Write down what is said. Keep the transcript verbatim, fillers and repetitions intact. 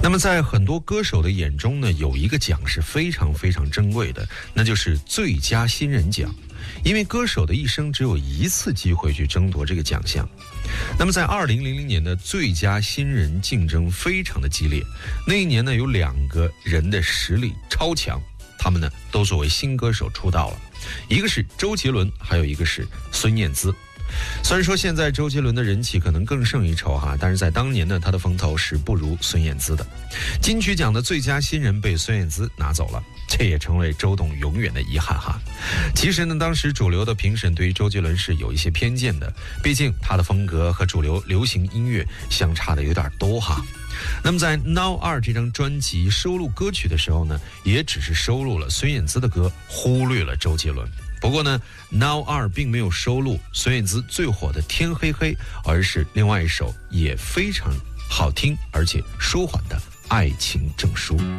那么在很多歌手的眼中呢，有一个奖是非常非常珍贵的，那就是最佳新人奖。因为歌手的一生只有一次机会去争夺这个奖项。那么在二零零零年的最佳新人竞争非常的激烈，那一年呢有两个人的实力超强，他们呢都作为新歌手出道了，一个是周杰伦，还有一个是孙燕姿。虽然说现在周杰伦的人气可能更胜一筹哈，但是在当年呢，他的风头是不如孙燕姿的。金曲奖的最佳新人被孙燕姿拿走了，这也成为周董永远的遗憾哈。其实呢，当时主流的评审对于周杰伦是有一些偏见的，毕竟他的风格和主流流行音乐相差的有点多哈。那么在 Now 二这张专辑收录歌曲的时候呢，也只是收录了孙燕姿的歌，忽略了周杰伦。不过呢 Now 二并没有收录孙燕姿最火的天黑黑，而是另外一首也非常好听而且舒缓的爱情证书。